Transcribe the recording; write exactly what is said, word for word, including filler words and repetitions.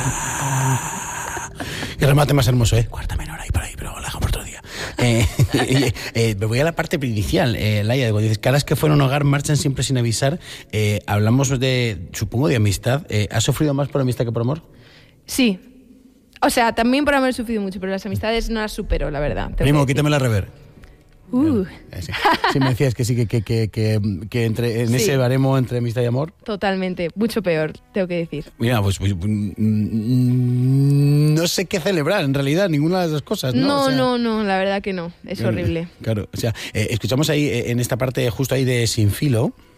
Qué remate más hermoso, ¿eh? Cuarta menor ahí por ahí, pero la dejamos otro día. Eh, eh, eh, me voy a la parte inicial, eh, Laia. Digo, dices, caras que fueron hogar marchan siempre sin avisar. Eh, hablamos de, supongo, de amistad. Eh, ¿Has sufrido más por amistad que por amor? Sí. O sea, también por haber sufrido mucho, pero las amistades no las supero, la verdad. Primo, quítame la rever. Uh. Sí, sí, me decías que sí, que, que, que, que, que entre, en sí. ese baremo entre amistad y amor. Totalmente, mucho peor, tengo que decir. Mira, pues, pues no sé qué celebrar, en realidad, ninguna de las dos cosas, ¿no? No, o sea, no, no, la verdad que no, es claro, horrible. Claro, o sea, eh, escuchamos ahí, en esta parte justo ahí de Sin Filo,